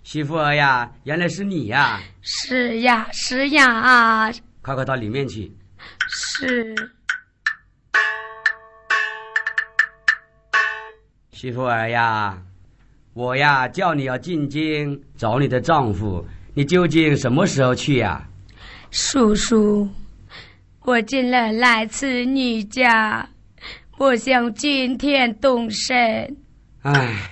媳妇儿呀，原来是你呀！ 是呀，是呀。 快快到里面去。 是。 媳妇儿呀，我呀叫你要进京找你的丈夫，你究竟什么时候去呀？ 叔叔，我进了来次女家，我想今天动身。 唉，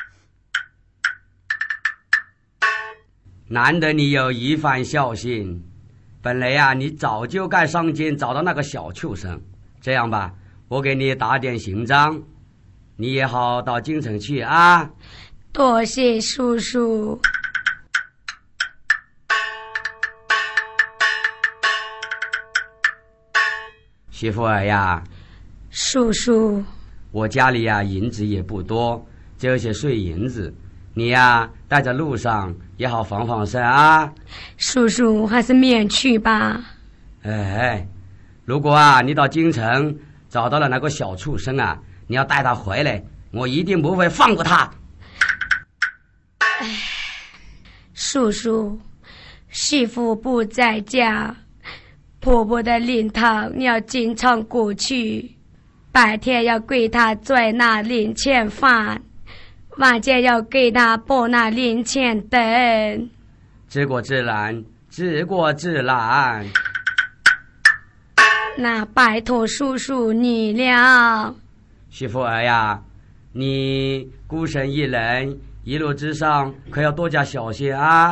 难得你有一番孝心，本来呀你早就该上京找到那个小畜生。这样吧，我给你打点行章，你也好到京城去啊。 多谢叔叔。 媳妇儿呀， 叔叔， 我家里呀银子也不多，只有些碎银子，你呀带在路上也好防防身啊。 叔叔还是免去吧。 哎，如果啊你到京城找到了那个小畜生啊，你要带他回来，我一定不会放过他。 叔叔，媳妇不在家，婆婆的灵堂你要经常过去，白天要给她做那零钱饭，晚间要给她拨那零钱灯。 知过自然，知过自然。 那拜托叔叔你了。 媳妇儿呀，你孤身一人，一路之上可要多加小心啊。